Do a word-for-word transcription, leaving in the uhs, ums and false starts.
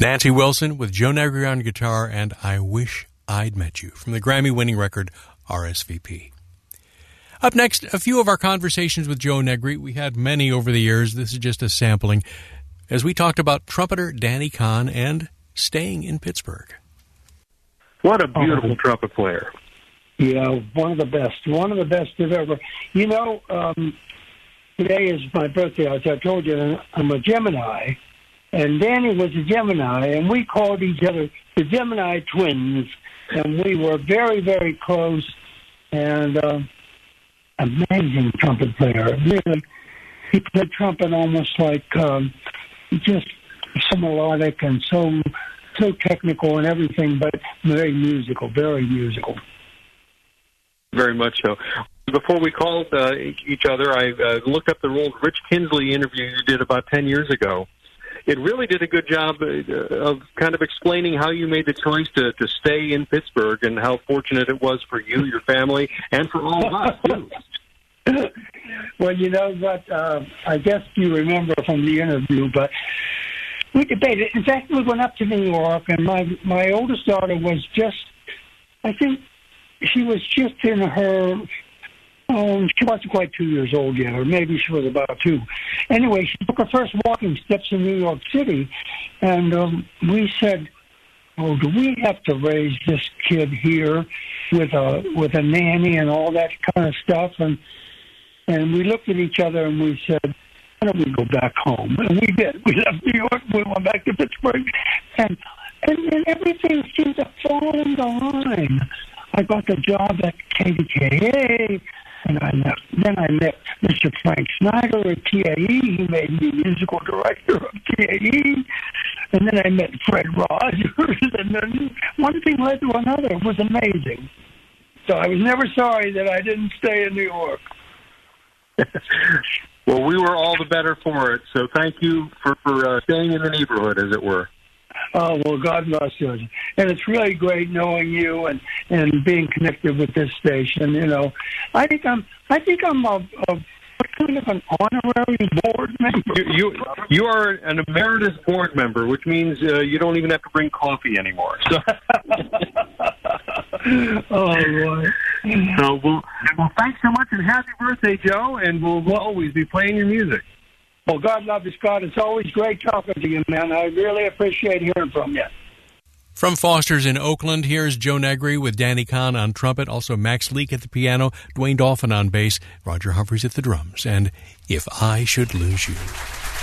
Nancy Wilson with Joe Negri on guitar and I Wish I'd Met You from the Grammy-winning record R S V P. Up next, a few of our conversations with Joe Negri. We had many over the years. This is just a sampling as we talked about trumpeter Danny Kahn and staying in Pittsburgh. What a beautiful oh. trumpet player. Yeah, one of the best. One of the best I've ever. You know, um, today is my birthday. As I told you, I'm a Gemini, and Danny was a Gemini, and we called each other the Gemini twins, and we were very, very close, and uh, amazing trumpet player. Really, he played trumpet almost like um, just so melodic and so so technical and everything, but very musical, very musical. Very much so. Before we called uh, each other, I uh, looked up the old Rich Kinsley interview you did about ten years ago. It really did a good job uh, of kind of explaining how you made the choice to, to stay in Pittsburgh and how fortunate it was for you, your family, and for all of us, too. Well, you know what, uh, I guess you remember from the interview, but we debated. In fact, we went up to New York, and my, my oldest daughter was just, I think, she was just in her, um, she wasn't quite two years old yet, or maybe she was about two. Anyway, she took her first walking steps in New York City, and um, we said, oh, do we have to raise this kid here with a with a nanny and all that kind of stuff? And and we looked at each other and we said, why don't we go back home? And we did. We left New York, we went back to Pittsburgh, and and then everything seemed to fall into line. I got the job at K D K A, and I met, then I met Mister Frank Snyder at T A E. He made me musical director of T A E. And then I met Fred Rogers, and then one thing led to another. It was amazing. So I was never sorry that I didn't stay in New York. Well, we were all the better for it, so thank you for, for uh, staying in the neighborhood, as it were. Oh, well, God bless you. And it's really great knowing you and, and being connected with this station. You know, I think I'm, I think I'm a, a kind of an honorary board member. You, you, you are an emeritus board member, which means uh, you don't even have to bring coffee anymore. So. Oh, boy. So, well, well, thanks so much, and happy birthday, Joe, and we'll, we'll always be playing your music. Well, God love you, Scott. It's always great talking to you, man. I really appreciate hearing from you. From Foster's in Oakland, here's Joe Negri with Danny Kahn on trumpet, also Max Leake at the piano, Dwayne Dolphin on bass, Roger Humphreys at the drums, and If I Should Lose You.